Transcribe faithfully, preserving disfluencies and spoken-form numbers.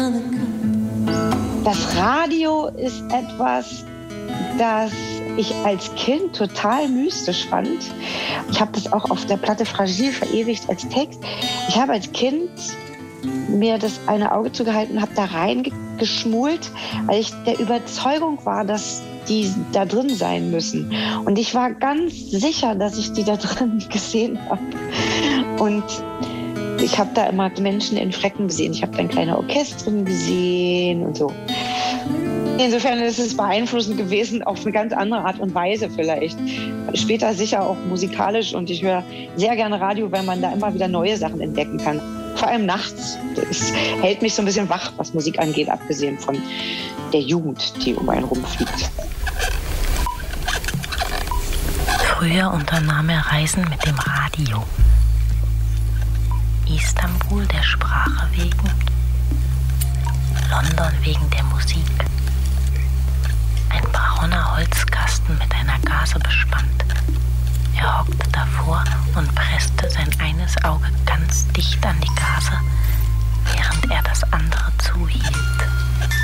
Das Radio ist etwas, das ich als Kind total mystisch fand. Ich habe das auch auf der Platte Fragil verewigt als Text. Ich habe als Kind mir das eine Auge zugehalten und habe da reingeschmult, weil ich der Überzeugung war, dass die da drin sein müssen. Und ich war ganz sicher, dass ich die da drin gesehen habe. Und ich habe da immer Menschen in Flecken gesehen. Ich habe dann kleine Orchestren gesehen und so. Insofern ist es beeinflussend gewesen, auf eine ganz andere Art und Weise vielleicht. Später sicher auch musikalisch, und ich höre sehr gerne Radio, weil man da immer wieder neue Sachen entdecken kann. Vor allem nachts. Es hält mich so ein bisschen wach, was Musik angeht, abgesehen von der Jugend, die um einen rumfliegt. Früher unternahm er Reisen mit dem Radio. Istanbul der Sprache wegen, London wegen der Musik. Ein brauner Holzkasten mit einer Gaze bespannt. Er hockte davor und presste sein eines Auge ganz dicht an